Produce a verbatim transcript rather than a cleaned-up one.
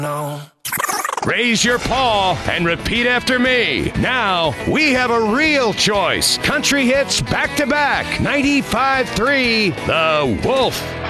No. Raise your paw and repeat after me. Now we have a real choice. Country hits back to back. ninety-five three, The Wolf.